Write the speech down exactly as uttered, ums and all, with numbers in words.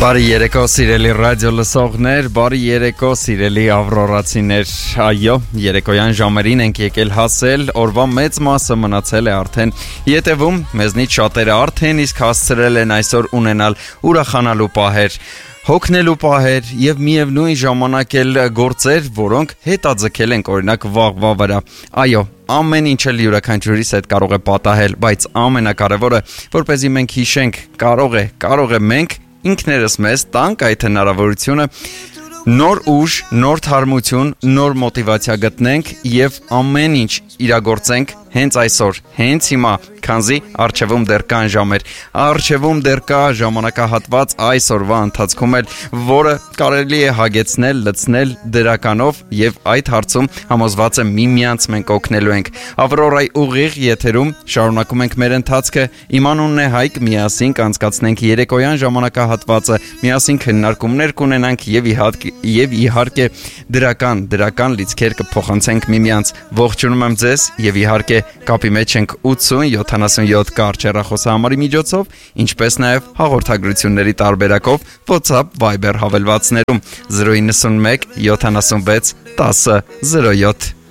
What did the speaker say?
Բարի երեկո սիրելի ռադիո լսողներ, բարի երեկո սիրելի ավրորացիներ, այո, երեկոյան ժամերին ենք եկել հասել, օրվա մեծ մասը մնացել է արդեն ետևում, մեզնից շատերը արդեն իսկ հասցրել են այսօր ունենալ ուրախանալու պահեր, հոգնելու պահեր և միևնույն ժամանակ էլ գործեր, որոնք հետաձգել ենք օրինակ վաղվա վրա, այո, ամեն ինչ էլ յուրաքանչյուրիս հետ կարող է պատահել, բայց ամենակարևորը, որպեսզի մենք հիշենք, կարող է, կարող է մենք ինքներս մեզ տանք այդ հնարավորությունը նոր ուժ, նոր թարմություն, նոր մոտիվացիա գտնենք և ամեն ինչ իրագործենք հենց այսօր, հենց հիմա, քանզի առջևում դեռ կան ժամեր, առջևում դեռ կա ժամանակահատված այսօրվա ընթացքում էլ, որը կարելի է հագեցնել, լցնել դրականով և այդ հարցում համոզված եմ միմյանց մենք օգնելու ենք։ Ավրորայի ուղիղ եթերում շարունակում ենք մեր ընթացքը, իմ անունն է Հայկ, միասին կանցկացնենք երեկոյան ժամանակահատվածը, միասին քննարկումներ կունենանք և իհարկե Եվ իհարկե դրական, դրական լիցքեր կփոխանցենք միմյանց, ողջունում եմ ձեզ և իհարկե կապի մեջ ենք ութսուն յոթանասունյոթ կարճ հեռախոսահամարի միջոցով, ինչպես նաև հաղորդագրությունների տարբերակով WhatsApp, Viber հավելվածներում զրո իննսուն մեկ յոթանասունվեց տասը զրո յոթ